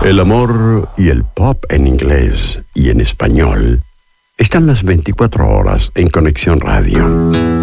El amor y el pop en inglés y en español están las 24 horas en Conexión Radio.